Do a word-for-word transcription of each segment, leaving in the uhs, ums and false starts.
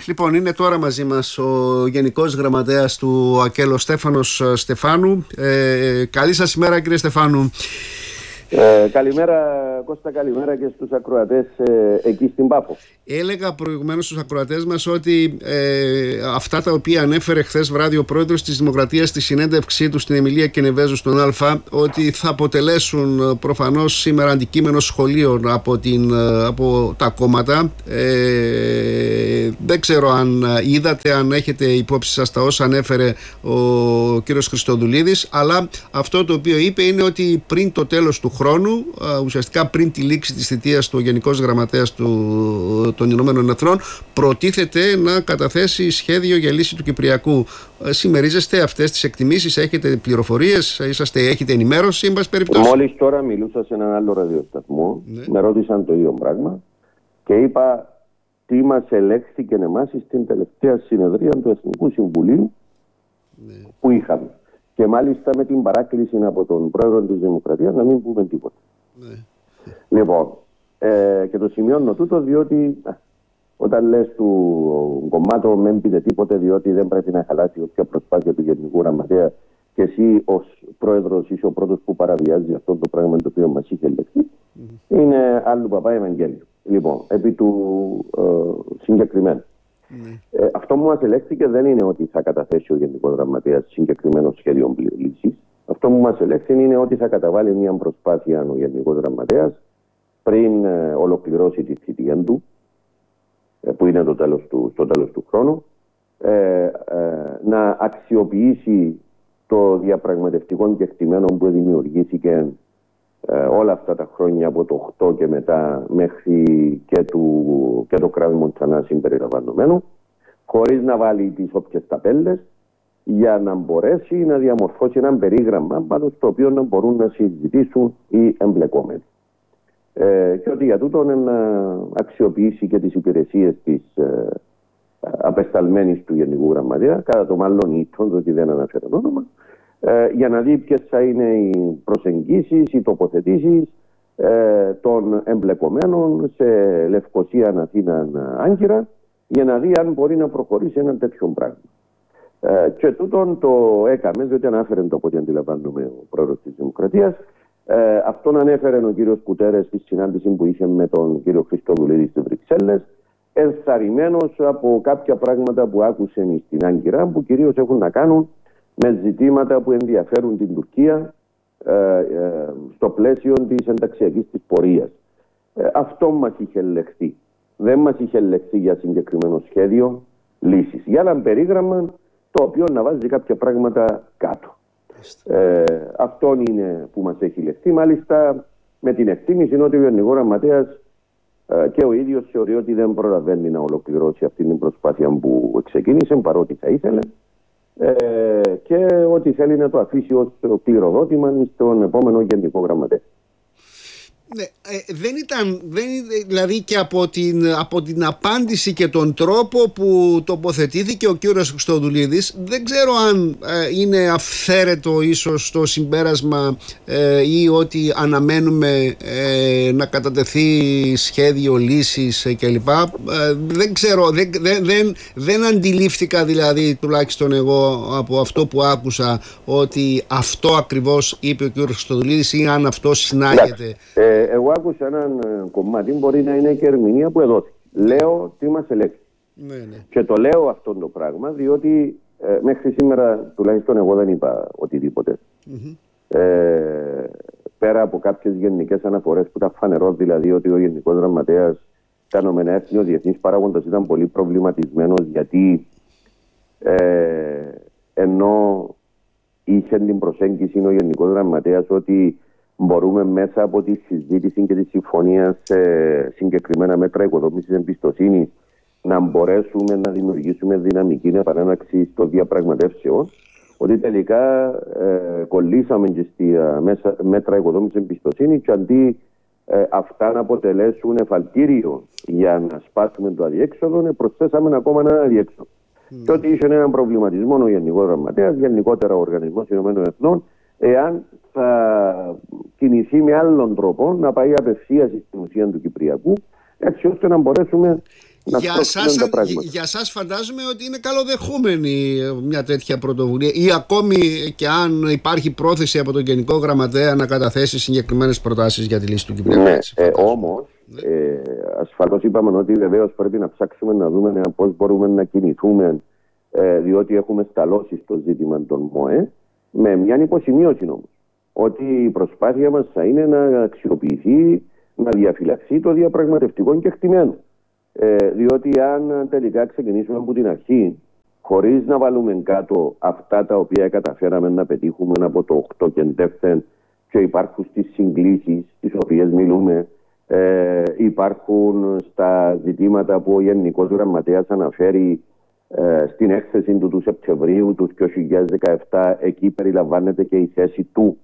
Λοιπόν, είναι τώρα μαζί μας ο Γενικός Γραμματέας του ΑΚΕΛ, ο Στέφανος Στεφάνου. Ε, καλή σας ημέρα, κύριε Στεφάνου. Ε, καλημέρα Κώστα, καλημέρα και στους ακροατές ε, εκεί στην Πάφο. Έλεγα προηγουμένως στους ακροατές μας ότι ε, αυτά τα οποία ανέφερε χθες βράδυ ο πρόεδρος της Δημοκρατίας στη συνέντευξή του στην Εμιλία Κενεβέζου στον Α, ότι θα αποτελέσουν προφανώς σήμερα αντικείμενο σχολείων από, την, από τα κόμματα. Ε, δεν ξέρω αν είδατε, αν έχετε υπόψη σας τα όσα ανέφερε ο κύριος Χριστοδουλίδης, αλλά αυτό το οποίο είπε είναι ότι πριν το τέλος του χρόνου, ουσιαστικά πριν τη λήξη της θητείας του Γενικός Γραμματέας του των Ηνωμένων Εθνών, προτίθεται να καταθέσει σχέδιο για λύση του Κυπριακού. Συμμερίζεστε αυτές τις εκτιμήσεις, έχετε πληροφορίες, είσαστε, έχετε ενημέρωση, εν πάση περιπτώσει? Μόλις τώρα μιλούσα σε έναν άλλο ραδιοσταθμό, ναι. Με ρώτησαν το ίδιο πράγμα και είπα τι μας ελέγχθηκε εμάς στην τελευταία συνεδρία του Εθνικού Συμβουλίου, ναι, που είχαμε. Και μάλιστα με την παράκληση από τον πρόεδρο της Δημοκρατίας να μην πούμε τίποτα. Ναι. Λοιπόν, ε, και το σημειώνω τούτο διότι α, όταν λες του κομμάτου μην πείτε τίποτε, διότι δεν πρέπει να χαλάσει όποια προσπάθεια του Γενικού Γραμματέα και εσύ ως πρόεδρος είσαι ο πρώτος που παραβιάζει αυτό το πράγμα το οποίο μας είχε ελεγχθεί, mm-hmm. είναι άλλου παπά Ευαγγέλιο. Λοιπόν, επί του ε, συγκεκριμένου. Mm. Ε, αυτό που μας ελέγχθηκε δεν είναι ότι θα καταθέσει ο Γενικός Γραμματέας συγκεκριμένο σχέδιο λύσης. Αυτό που μας ελέγχθη είναι ότι θα καταβάλει μια προσπάθεια ο Γενικός Γραμματέας πριν ε, ολοκληρώσει τη θητεία του, ε, που είναι το τέλος του, στο τέλος του χρόνου, ε, ε, να αξιοποιήσει το διαπραγματευτικό κεκτημένο που δημιουργήθηκε ε, όλα αυτά τα χρόνια από το οκτώ και μετά μέχρι και, του, και το κράτος Μοντσανά συμπεριλαμβανομένου, χωρίς να βάλει τις όποιες ταπέλες, για να μπορέσει να διαμορφώσει ένα περίγραμμα πάνω στο οποίο να μπορούν να συζητήσουν οι εμπλεκόμενοι. Ε, και ότι για τούτο να αξιοποιήσει και τις υπηρεσίες της ε, απεσταλμένης του Γενικού Γραμματέα, κατά το μάλλον ήττον, διότι δεν αναφέρει όνομα, ε, για να δει ποιες θα είναι οι προσεγγίσεις, οι τοποθετήσεις ε, των εμπλεκομένων σε Λευκοσία, Αθήνα, Άγκυρα, για να δει αν μπορεί να προχωρήσει ένα τέτοιο πράγμα. Ε, και τούτον το έκαμε, διότι ανάφερε το από ό,τι αντιλαμβάνομαι ο πρόεδρος της Δημοκρατίας. Ε, αυτόν ανέφερε ο κύριος Κουτέρες στη συνάντηση που είχε με τον κύριο Χριστοδουλίδη στις Βρυξέλλες, ενθαρρυμένος από κάποια πράγματα που άκουσε στην Άγκυρα, που κυρίως έχουν να κάνουν με ζητήματα που ενδιαφέρουν την Τουρκία ε, ε, στο πλαίσιο της ενταξιακής της πορείας. Ε, αυτό μας είχε ελεγχθεί. Δεν μας είχε ελεγχθεί για συγκεκριμένο σχέδιο λύσης. Για ένα περίγραμμα το οποίο να βάζει κάποια πράγματα κάτω. Ε, αυτό είναι που μας έχει λεχθεί. Μάλιστα με την εκτίμηση ότι ο Γενικός Γραμματέας ε, και ο ίδιος θεωρεί ότι δεν προλαβαίνει να ολοκληρώσει αυτή την προσπάθεια που ξεκίνησε, παρότι θα ήθελε, ε, και ότι θέλει να το αφήσει ως κληροδότημα στον επόμενο Γενικό Γραμματέα. Ναι, ε, δεν ήταν, δεν, δηλαδή και από την, από την απάντηση και τον τρόπο που τοποθετήθηκε ο κύριος Χριστοδουλίδης, δεν ξέρω αν ε, είναι αυθαίρετο ίσως το συμπέρασμα ε, ή ότι αναμένουμε ε, να κατατεθεί σχέδιο λύσης ε, κλπ. Ε, δεν ξέρω, δεν, δεν, δεν, δεν αντιλήφθηκα δηλαδή, τουλάχιστον εγώ από αυτό που άκουσα, ότι αυτό ακριβώς είπε ο κύριος Χριστοδουλίδης ή αν αυτό συνάγεται. Ε, εγώ άκουσα έναν κομμάτι, μπορεί να είναι και ερμηνεία που εδόθηκε. Λέω τι μας ελέγχει. Ναι, ναι. Και το λέω αυτό το πράγμα, διότι ε, μέχρι σήμερα, τουλάχιστον εγώ δεν είπα οτιδήποτε. Mm-hmm. Ε, πέρα από κάποιες γενικές αναφορές που τα φανερό, δηλαδή ότι ο Γενικός Γραμματέας ήταν έθνη, ο διεθνής παράγοντας ήταν πολύ προβληματισμένος, γιατί ε, ενώ είχε την προσέγγιση ο Γενικός Γραμματέας ότι μπορούμε μέσα από τη συζήτηση και τη συμφωνία σε συγκεκριμένα μέτρα οικοδόμησης εμπιστοσύνης να μπορέσουμε να δημιουργήσουμε δυναμική επανέναξη στο διαπραγματεύσεων, ότι τελικά ε, κολλήσαμε και στη ε, μέσα, μέτρα οικοδόμησης εμπιστοσύνης και αντί ε, αυτά να αποτελέσουν εφαλτήριο για να σπάσουμε το αδιέξοδο, προσθέσαμε ακόμα ένα αδιέξοδο. Mm. Και ότι είχε έναν προβληματισμό ο Γενικός Γραμματέας, γενικότερα ο Οργανισμός Ηνωμένων Εθνών, εάν θα κινηθεί με άλλον τρόπο να πάει απευθείας στην ουσία του Κυπριακού, έτσι ώστε να μπορέσουμε να για σπρώξουμε σας, τα πράγματα. Για σας φαντάζομαι ότι είναι καλοδεχούμενη μια τέτοια πρωτοβουλία, ή ακόμη και αν υπάρχει πρόθεση από τον Γενικό Γραμματέα να καταθέσει συγκεκριμένες προτάσεις για τη λύση του Κυπριακού. Ναι, ε, όμως ναι. ε, ασφαλώς είπαμε ότι βεβαίως πρέπει να ψάξουμε να δούμε πώς μπορούμε να κινηθούμε, ε, διότι έχουμε σταλώσει στο ζήτημα των ΜΟΕ, με μια υποσημείωση όμως, ότι η προσπάθεια μας θα είναι να αξιοποιηθεί, να διαφυλαχθεί το διαπραγματευτικό κεκτημένο. Ε, διότι αν τελικά ξεκινήσουμε από την αρχή, χωρίς να βάλουμε κάτω αυτά τα οποία καταφέραμε να πετύχουμε από το οκτώ και εντεύθεν, και υπάρχουν στις συγκλήσεις τις οποίες μιλούμε, ε, υπάρχουν στα ζητήματα που ο Γενικός Γραμματέας αναφέρει ε, στην έκθεση του του Σεπτεμβρίου του δύο χιλιάδες δεκαεπτά. Εκεί περιλαμβάνεται και η θέση του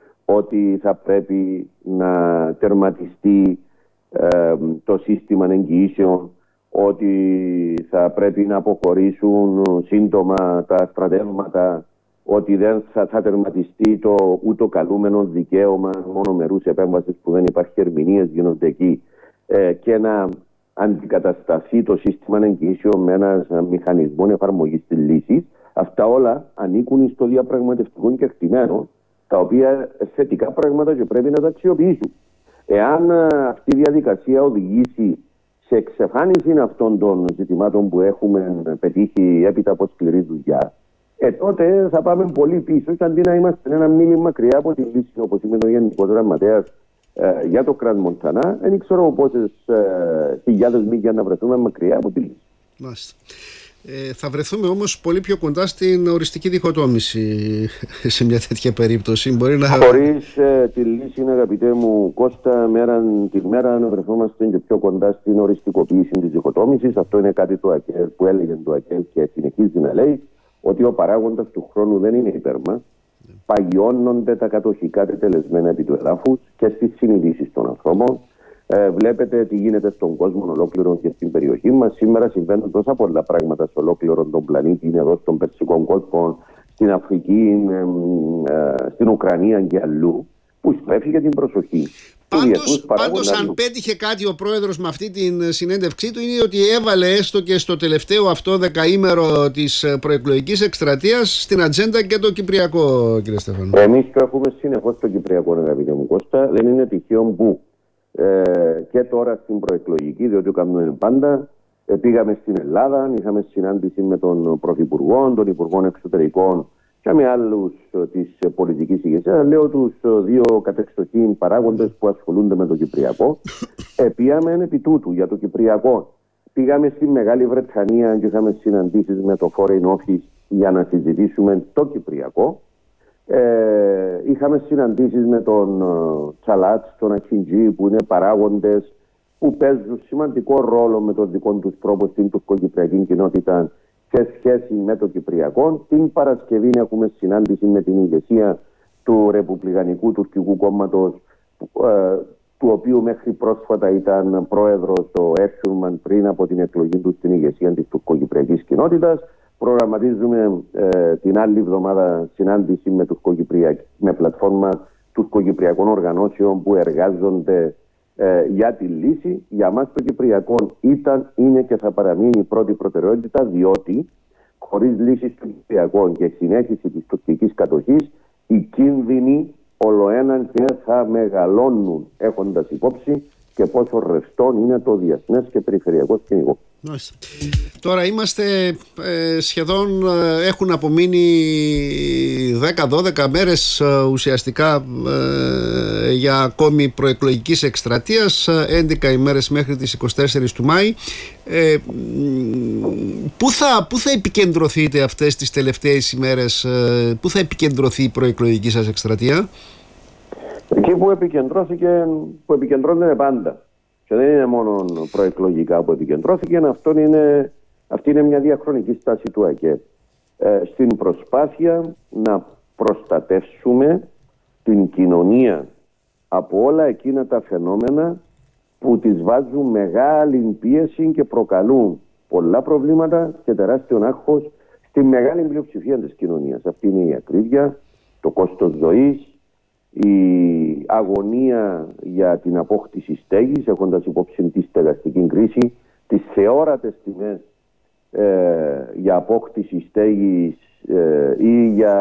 ότι θα πρέπει να τερματιστεί ε, το σύστημα εγγυήσεων, ότι θα πρέπει να αποχωρήσουν σύντομα τα στρατεύματα, ότι δεν θα, θα τερματιστεί το ούτω καλούμενο δικαίωμα μονομερούς επέμβασης που δεν υπάρχει, ερμηνείες γίνονται εκεί, ε, και να αντικατασταθεί το σύστημα εγγυήσεων με ένα μηχανισμό εφαρμογής της λύσης. Αυτά όλα ανήκουν στο διαπραγματευτικό κεκτημένο, τα οποία θετικά πράγματα και πρέπει να τα αξιοποιήσουν. Εάν αυτή η διαδικασία οδηγήσει σε εξαφάνιση αυτών των ζητημάτων που έχουμε πετύχει έπειτα από σκληρή δουλειά, ε, τότε θα πάμε πολύ πίσω, και αντί να είμαστε ένα μήνυμα μακριά από τη λύση, όπως είπε ο Γενικός Γραμματέας ε, για το Κραν Μοντανά, δεν ξέρω πόσες ε, χιλιάδες μίλια να βρεθούμε μακριά από τη λύση. Μάλιστα. Ε, θα βρεθούμε όμως πολύ πιο κοντά στην οριστική διχοτόμηση σε μια τέτοια περίπτωση. Μπορεί να... Χωρίς ε, τη λύση, αγαπητέ μου Κώστα, μέρα, τη μέρα να βρεθόμαστε και πιο κοντά στην οριστικοποίηση της διχοτόμησης. Αυτό είναι κάτι το ΑΚΕΛ, που έλεγε το ΑΚΕΛ και συνεχίζει να λέει, ότι ο παράγοντας του χρόνου δεν είναι υπέρ μας. Yeah. Παγιώνονται τα κατοχικά τετελεσμένα επί του εδάφους και στις συνειδήσεις των ανθρώπων. Ε, βλέπετε τι γίνεται στον κόσμο ολόκληρο και στην περιοχή μας. Σήμερα συμβαίνουν τόσα πολλά πράγματα σε ολόκληρο τον πλανήτη, είναι εδώ στον Περσικό κόσμο, στην Αφρική, ε, ε, στην Ουκρανία και αλλού, που στρέφει για την προσοχή. Πάντως, πάντως αν πέτυχε κάτι ο πρόεδρος με αυτή την συνέντευξή του, είναι ότι έβαλε έστω και στο τελευταίο αυτό δεκαήμερο της προεκλογικής εκστρατείας στην ατζέντα και το Κυπριακό, κύριε Στέφανο. Εμείς το έχουμε συνεχώς το Κυπριακό, αγαπητέ μου Κώστα. Δεν είναι τυχαίο που ε, και τώρα στην προεκλογική, διότι το κάνουμε πάντα, ε, πήγαμε στην Ελλάδα, είχαμε συνάντηση με τον Πρωθυπουργό, τον Υπουργό Εξωτερικών και με άλλους της πολιτικής ηγεσίας. Λέω τους δύο κατεξοχήν παράγοντες που ασχολούνται με το Κυπριακό. Επήγαμε επί τούτου για το Κυπριακό. Πήγαμε στη Μεγάλη Βρετανία και είχαμε συναντήσεις με το Foreign Office για να συζητήσουμε το Κυπριακό. Ε, είχαμε συναντήσεις με τον Τσαλάτς, τον Ακιντζή, που είναι παράγοντες που παίζουν σημαντικό ρόλο με τον δικό τους τρόπο στην τουρκοκυπριακή κοινότητα σε σχέση με το Κυπριακό. Την Παρασκευή έχουμε συνάντηση με την ηγεσία του Ρεπουμπλικανικού Τουρκικού Κόμματος, ε, του οποίου μέχρι πρόσφατα ήταν πρόεδρος ο Έρσουρμαν πριν από την εκλογή του στην ηγεσία της τουρκοκυπριακής κοινότητας. Προγραμματίζουμε ε, την άλλη εβδομάδα συνάντηση με, με πλατφόρμα τουρκοκυπριακών οργανώσεων που εργάζονται ε, για τη λύση. Για μας το Κυπριακό ήταν, είναι και θα παραμείνει η πρώτη προτεραιότητα, διότι χωρίς λύση στο Κυπριακό και συνέχιση της τουρκικής κατοχής, οι κίνδυνοι ολοέναν και θα μεγαλώνουν, έχοντας υπόψη και πόσο ρευστό είναι το διεθνές και περιφερειακό σκηνικό. Τώρα είμαστε ε, σχεδόν, ε, έχουν απομείνει δέκα δώδεκα μέρες ε, ουσιαστικά ε, για ακόμη προεκλογικής εκστρατείας, έντεκα ημέρες μέχρι τις είκοσι τέσσερις του Μάη. Ε, πού, θα, πού θα επικεντρωθείτε αυτές τις τελευταίες ημέρες, ε, πού θα επικεντρωθεί η προεκλογική σας εκστρατεία? Εκεί που επικεντρώθηκε, που επικεντρώνεται πάντα. Και δεν είναι μόνο προεκλογικά που επικεντρώθηκε, αυτό είναι, αυτή είναι μια διαχρονική στάση του ΑΚΕ. Ε, στην προσπάθεια να προστατεύσουμε την κοινωνία από όλα εκείνα τα φαινόμενα που τις βάζουν μεγάλη πίεση και προκαλούν πολλά προβλήματα και τεράστιο άγχος στη μεγάλη πλειοψηφία της κοινωνίας. Αυτή είναι η ακρίβεια, το κόστος ζωής, η αγωνία για την απόκτηση στέγης, έχοντας υπόψη τη στεγαστική κρίση, τις θεόρατες τιμές ε, για απόκτηση στέγης ε, ή για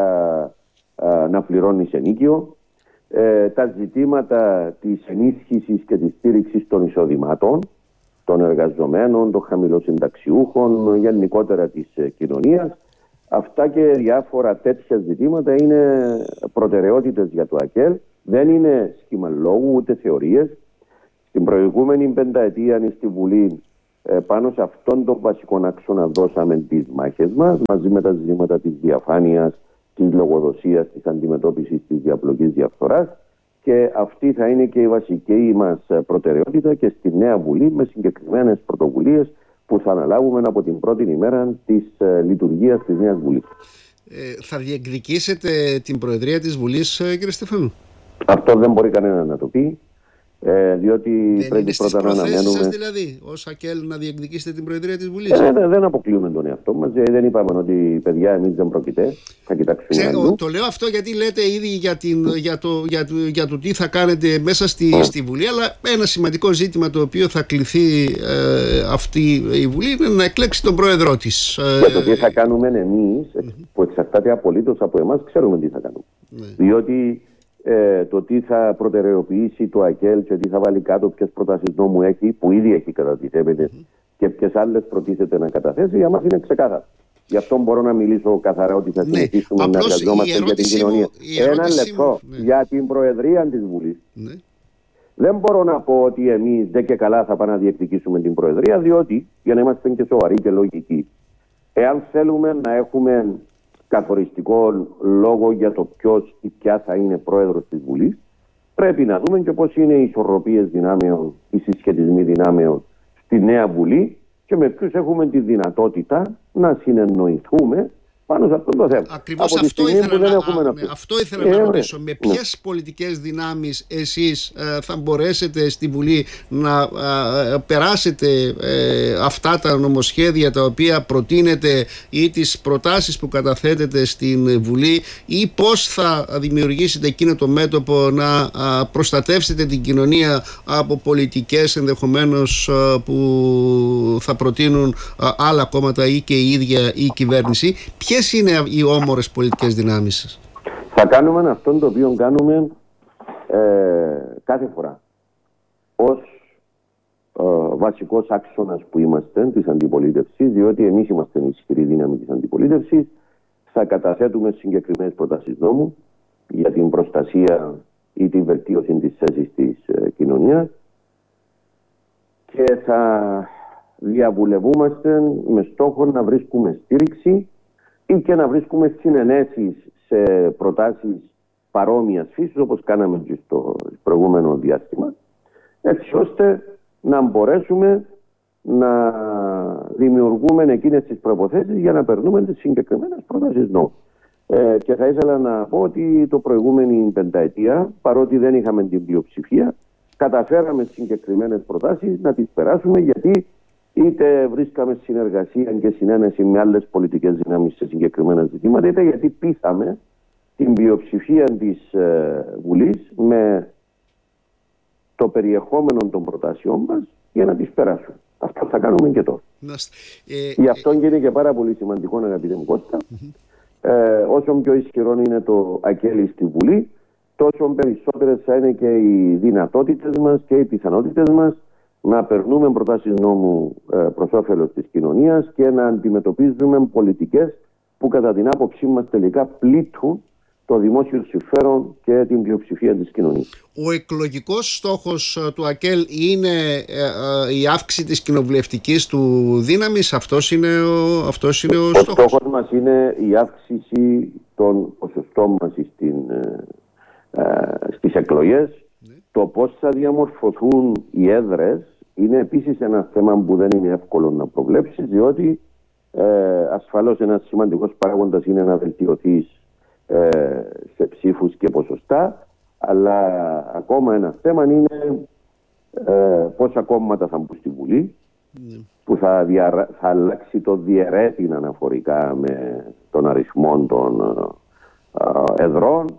ε, να πληρώνεις ενοίκιο, ε, τα ζητήματα της ενίσχυσης και της στήριξης των εισοδημάτων των εργαζομένων, των χαμηλοσυνταξιούχων, γενικότερα της ε, κοινωνίας. Αυτά και διάφορα τέτοια ζητήματα είναι προτεραιότητες για το ΑΚΕΛ. Δεν είναι σχήμα λόγου ούτε θεωρίες. Στην προηγούμενη πενταετία στη Βουλή ε, πάνω σε αυτόν τον βασικό άξονα δώσαμε τις μάχες μας μαζί με τα ζητήματα της διαφάνειας, της λογοδοσίας, της αντιμετώπισης της διαπλοκής διαφθοράς, και αυτή θα είναι και η βασική μας προτεραιότητα και στη νέα Βουλή με συγκεκριμένες πρωτοβουλίες που θα αναλάβουμε από την πρώτη ημέρα της ε, λειτουργίας της νέας Βουλής. Ε, θα διεκδικήσετε την Προεδρία της Βουλής, κύριε Στεφάνου? Αυτό δεν μπορεί κανένα να το πει. Ε, διότι δεν πρέπει είναι πρώτα να αναμένουμε. Σας δηλαδή, ως ΑΚΕΛ, να διεκδικήσετε την Προεδρία της Βουλής? Ε, δεν, δεν αποκλείουμε τον εαυτό μας. Δεν είπαμε ότι παιδιά εμείς δεν πρόκειται. Θα κοιτάξουμε. Ξέρω, το λέω αυτό γιατί λέτε ήδη για, την, για, το, για, το, για το τι θα κάνετε μέσα στη, oh. στη Βουλή, αλλά ένα σημαντικό ζήτημα το οποίο θα κληθεί ε, αυτή η Βουλή είναι να εκλέξει τον Πρόεδρό της. Για το τι θα κάνουμε εμείς, mm-hmm. που εξαρτάται απολύτως από εμάς, ξέρουμε τι θα κάνουμε. Mm-hmm. Διότι Ε, το τι θα προτεραιοποιήσει το ΑΚΕΛ και τι θα βάλει κάτω, ποιες προτάσεις νόμου έχει, που ήδη έχει κατατιθέμενες mm-hmm. και ποιες άλλες προτίθεται να καταθέσει, για μας είναι ξεκάθαρο. Γι' αυτό μπορώ να μιλήσω καθαρά ότι θα συνεχίσουμε ναι. να εργαζόμαστε για την κοινωνία. Μου, Ένα λεπτό μου, ναι. για την Προεδρία της Βουλής. Ναι. Δεν μπορώ να πω ότι εμείς δεν και καλά θα πάμε να διεκδικήσουμε την Προεδρία, διότι, για να είμαστε και σοβαροί και λογικοί, εάν θέλουμε να έχουμε καθοριστικό λόγο για το ποιος ή ποια θα είναι πρόεδρος της Βουλής, πρέπει να δούμε και πώς είναι οι ισορροπίες δυνάμεων, οι συσχετισμοί δυνάμεων στη νέα Βουλή και με ποιους έχουμε τη δυνατότητα να συνεννοηθούμε πάνω σε αυτό το θέμα. Ακριβώς αυτό ήθελα, να, να, να, αυτό ήθελα ε, να ρωτήσω. Με ποιες ναι. πολιτικές δυνάμεις εσείς ε, θα μπορέσετε στη Βουλή να ε, περάσετε ε, αυτά τα νομοσχέδια τα οποία προτείνετε ή τις προτάσεις που καταθέτετε στην Βουλή, ή πώς θα δημιουργήσετε εκείνο το μέτωπο να ε, προστατεύσετε την κοινωνία από πολιτικές ενδεχομένως ε, που θα προτείνουν ε, άλλα κόμματα ή και η ίδια η κυβέρνηση? Ποιες είναι οι όμορες πολιτικές δυνάμεις σας? Θα κάνουμε αυτό το οποίο κάνουμε ε, κάθε φορά. Ως ε, βασικός άξονας που είμαστε της αντιπολίτευσης, διότι εμείς είμαστε η ισχυρή δύναμη της αντιπολίτευσης, θα καταθέτουμε συγκεκριμένες προτάσεις νόμου για την προστασία ή την βελτίωση της θέσης της ε, κοινωνίας και θα διαβουλευούμαστε με στόχο να βρίσκουμε στήριξη ή και να βρίσκουμε συνενέσεις σε προτάσεις παρόμοιας φύσης, όπως κάναμε και στο προηγούμενο διάστημα, έτσι ώστε να μπορέσουμε να δημιουργούμε εκείνες τις προϋποθέσεις για να περνούμε τις συγκεκριμένες προτάσεις νόμου. Ε, και θα ήθελα να πω ότι το προηγούμενη πενταετία, παρότι δεν είχαμε την πλειοψηφία, καταφέραμε συγκεκριμένες προτάσεις να τις περάσουμε, γιατί είτε βρίσκαμε συνεργασία και συνένεση με άλλες πολιτικές δυνάμεις σε συγκεκριμένα ζητήματα, είτε γιατί πείθαμε την πλειοψηφία της ε, Βουλής με το περιεχόμενο των προτάσεων μας για να τις περάσουμε. Αυτό θα κάνουμε και τώρα. Ε, Γι' αυτό ε, και είναι και πάρα πολύ σημαντικό, αγαπητέ μου Κώστα, mm-hmm. ε, όσο πιο ισχυρό είναι το ΑΚΕΛ στη Βουλή, τόσο περισσότερες θα είναι και οι δυνατότητες μας και οι πιθανότητες μας να περνούμε προτάσεις νόμου ε, προς όφελος της κοινωνίας και να αντιμετωπίζουμε πολιτικές που κατά την άποψή μας τελικά πλήττουν το δημόσιο συμφέρον και την πλειοψηφία της κοινωνίας. Ο εκλογικός στόχος του ΑΚΕΛ είναι ε, ε, η αύξηση της κοινοβουλευτικής του δύναμης. Αυτός είναι ο, αυτός είναι ο, ο στόχος. Ο στόχος μας είναι η αύξηση των ποσοστών μας στην, ε, ε, στις εκλογές. Ναι. Το πώς θα διαμορφωθούν οι έδρες είναι επίσης ένα θέμα που δεν είναι εύκολο να προβλέψει, διότι ε, ασφαλώς ένας σημαντικός παράγοντας είναι να βελτιωθεί ε, σε ψήφους και ποσοστά, αλλά ακόμα ένα θέμα είναι ε, πόσα κόμματα θα μπουν στη Βουλή, mm. που θα, δια, θα αλλάξει το διαιρέτην αναφορικά με τον αριθμό των ε, εδρών,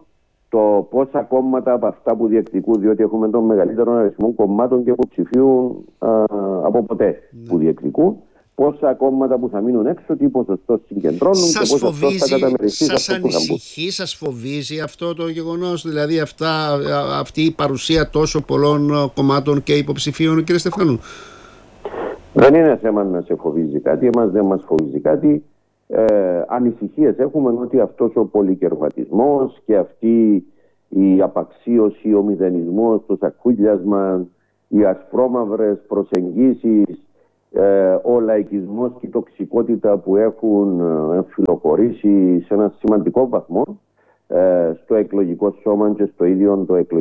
το πόσα κόμματα από αυτά που διεκδικούν, διότι έχουμε τον μεγαλύτερο αριθμό κομμάτων και υποψηφίων α, από ποτέ ναι. που διεκδικούν, πόσα κόμματα που θα μείνουν έξω, τι ποσοστό συγκεντρώνουν σας και πόσο αυτό θα καταμεριστεί. Σας ανησυχεί, σας φοβίζει αυτό το γεγονός, δηλαδή αυτά, αυτή η παρουσία τόσο πολλών κομμάτων και υποψηφίων, κύριε Στεφάνου? Δεν είναι θέμα να σε φοβίζει κάτι, εμάς δεν μας φοβίζει κάτι. Ε, ανησυχίες έχουμε ότι αυτός ο πολυκερματισμός και αυτή η απαξίωση, ο μηδενισμός, το σακούλιασμα, οι ασπρόμαυρες προσεγγίσεις, ε, ο λαϊκισμός και η τοξικότητα που έχουν εμφυλοχωρήσει σε ένα σημαντικό βαθμό ε, στο εκλογικό σώμα και στο ίδιο το εκλογικό